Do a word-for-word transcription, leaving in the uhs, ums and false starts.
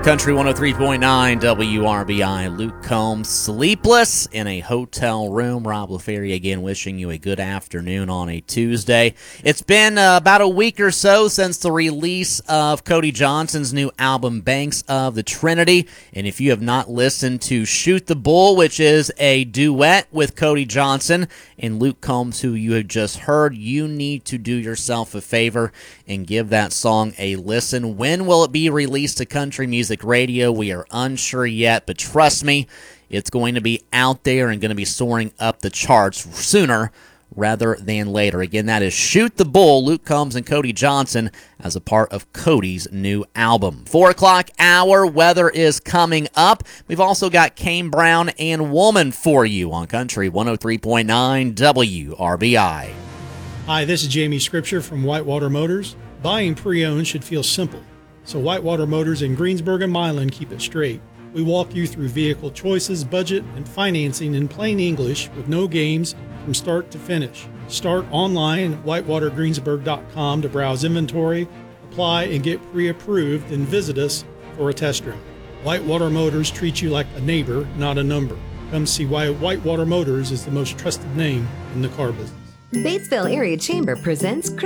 Country one oh three point nine W R B I. Luke Combs, sleepless in a hotel room. Rob LaFerrier again wishing you a good afternoon on a Tuesday. It's been uh, about a week or so since the release of Cody Johnson's new album, Banks of the Trinity. And if you have not listened to Shoot the Bull, which is a duet with Cody Johnson and Luke Combs, who you have just heard, you need to do yourself a favor and give that song a listen. When will it be released to country music radio? We are unsure yet, but trust me, it's going to be out there and going to be soaring up the charts sooner rather than later. Again, that is Shoot the Bull, Luke Combs and Cody Johnson as a part of Cody's new album. Four o'clock hour, weather is coming up. We've also got Kane Brown and Woman for you on Country one oh three point nine W R B I. Hi, this is Jamie Scripture from Whitewater Motors. Buying pre-owned should feel simple, so Whitewater Motors in Greensburg and Milan keep it straight. We walk you through vehicle choices, budget, and financing in plain English with no games from start to finish. Start online at whitewater greensburg dot com to browse inventory, apply, and get pre-approved, and visit us for a test drive. Whitewater Motors treats you like a neighbor, not a number. Come see why Whitewater Motors is the most trusted name in the car business. Batesville Area Chamber presents